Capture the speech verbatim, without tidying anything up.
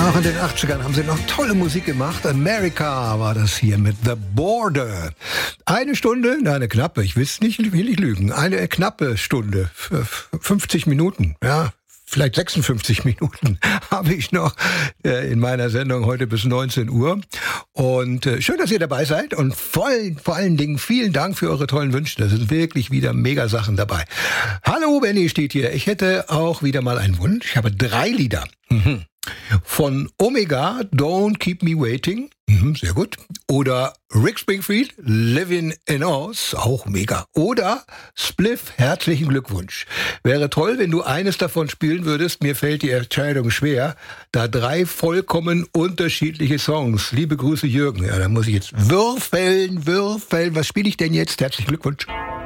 Auch in den achtzigern haben sie noch tolle Musik gemacht. America war das hier mit The Border. Eine Stunde, nein, eine knappe, ich will es nicht, will nicht lügen, eine knappe Stunde, fünfzig Minuten, ja. Vielleicht sechsundfünfzig Minuten habe ich noch äh, in meiner Sendung heute bis neunzehn Uhr. Und äh, schön, dass ihr dabei seid. Und voll, vor allen Dingen vielen Dank für eure tollen Wünsche. Da sind wirklich wieder mega Sachen dabei. Hallo, Benny steht hier. Ich hätte auch wieder mal einen Wunsch. Ich habe drei Lieder. Mhm. Von Omega, Don't Keep Me Waiting, mhm, sehr gut. Oder Rick Springfield, Living in Oz, auch mega. Oder Spliff, herzlichen Glückwunsch. Wäre toll, wenn du eines davon spielen würdest. Mir fällt die Entscheidung schwer, da drei vollkommen unterschiedliche Songs. Liebe Grüße, Jürgen. Ja, da muss ich jetzt würfeln, würfeln. Was spiele ich denn jetzt? Herzlichen Glückwunsch.